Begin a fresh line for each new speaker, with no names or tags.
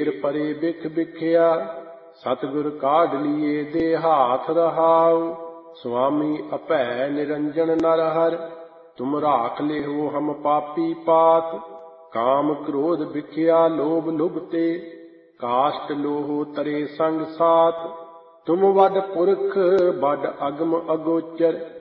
ਢੇਰ ਪਰੇ ਬਿਖ ਬਿਖਿਆ, ਸਤਿਗੁਰ ਕਾਢ ਲੀਏ ਦੇ ਹਾਥ ਰਹਾਉ। ਸੁਆਮੀ ਅਭੈ ਨਿਰੰਜਨ ਨਰ ਹਰਿ, ਤੁਮ ਰਾਖ ਲਿਹੋ ਹਮ ਪਾਪੀ ਪਾਤ। ਕਾਮ ਕ੍ਰੋਧ ਬਿਖਿਆ ਲੋਭ ਲੁਭਤੇ, ਕਾਸ਼ਟ ਲੋਹੁ ਤਰੇ ਸੰਗ ਸਾਥ। ਤੁਮ ਵੱਡ ਪੁਰਖ ਵੱਡ ਅਗਮ ਅਗੋਚਰ,